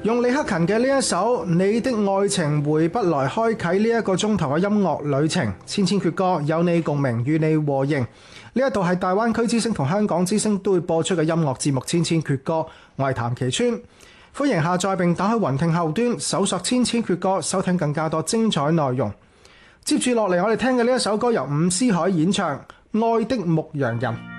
用李克勤嘅呢一首《你的愛情回不來》開啟呢一個鐘頭嘅音樂旅程，千千闕歌有你共鳴，與你和應。呢一度係大灣區之聲同香港之聲都會播出嘅音樂節目《千千闕歌》，我係譚其川，歡迎下載並打開雲聽後端搜索《千千闕歌》，收聽更加多精彩內容。接住落嚟，我哋聽嘅呢一首歌由伍思凱演唱《愛的牧羊人》。